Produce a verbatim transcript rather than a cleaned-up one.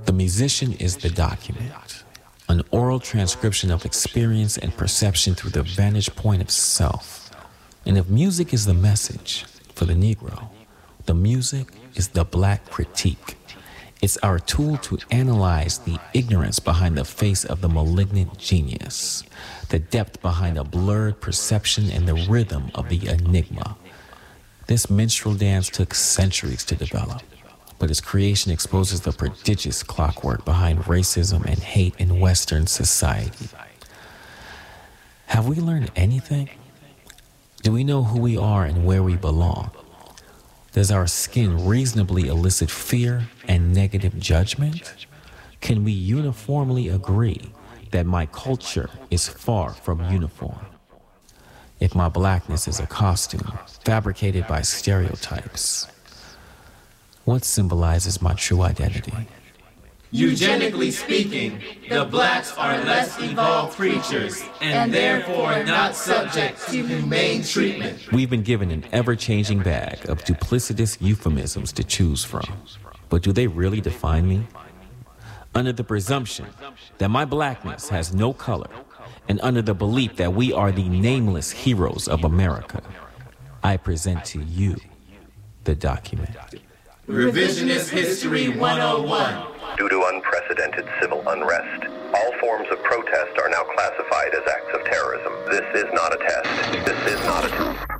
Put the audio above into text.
The musician is the document, an oral transcription of experience and perception through the vantage point of self. And if music is the message for the Negro, the music is the black critique. It's our tool to analyze the ignorance behind the face of the malignant genius, the depth behind a blurred perception, and the rhythm of the enigma. This minstrel dance took centuries to develop, but its creation exposes the prodigious clockwork behind racism and hate in Western society. Have we learned anything? Do we know who we are and where we belong? Does our skin reasonably elicit fear and negative judgment? Can we uniformly agree that my culture is far from uniform? If my blackness is a costume fabricated by stereotypes, what symbolizes my true identity? Eugenically speaking, the blacks are less evolved creatures and therefore not subject to humane treatment. We've been given an ever-changing bag of duplicitous euphemisms to choose from. But do they really define me? Under the presumption that my blackness has no color, and under the belief that we are the nameless heroes of America, I present to you the document. Revisionist History one oh one. Due to unprecedented civil unrest, all forms of protest are now classified as acts of terrorism. This is not a test. This is not a test.